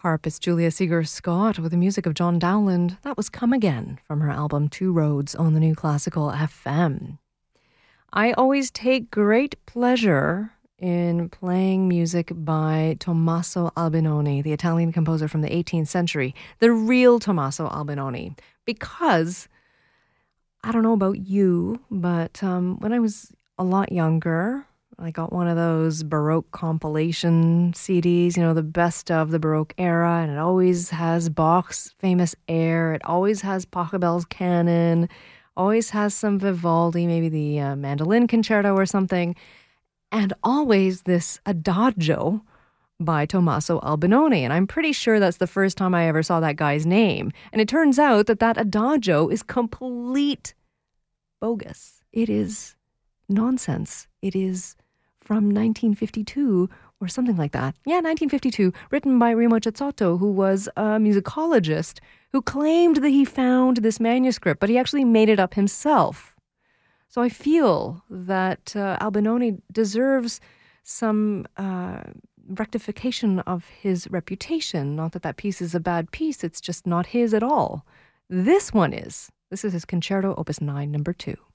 harpist Julia Seeger-Scott with the music of John Dowland. That was Come Again from her album Two Roads on the New Classical FM. I always take great pleasure in playing music by Tommaso Albinoni, the Italian composer from the 18th century, the real Tommaso Albinoni, because I don't know about you, but when I was a lot younger, I got one of those Baroque compilation CDs, the best of the Baroque era, and it always has Bach's famous air, it always has Pachelbel's canon, always has some Vivaldi, maybe the mandolin concerto or something, and always this Adagio by Tommaso Albinoni. And I'm pretty sure that's the first time I ever saw that guy's name. And it turns out that Adagio is complete bogus. It is nonsense. It is from 1952 or something like that. Yeah, 1952, written by Remo Cezzotto, who was a musicologist who claimed that he found this manuscript, but he actually made it up himself. So I feel that Albinoni deserves some rectification of his reputation. Not that piece is a bad piece, it's just not his at all. This one is. This is his Concerto Opus 9, number 2.